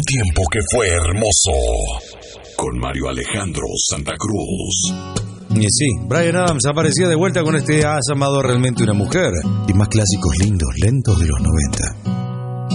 tiempo que fue hermoso. Con Mario Alejandro Santa Cruz. Y sí, Bryan Adams aparecía de vuelta con este Has amado realmente una mujer. Y más clásicos lindos, lentos de los 90.